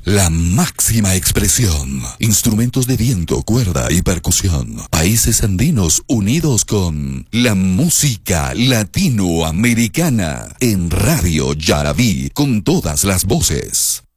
La máxima expresión. Instrumentos de viento, cuerda y percusión. Países andinos unidos con la música latinoamericana. En Radio Yarabí, con todas las voces.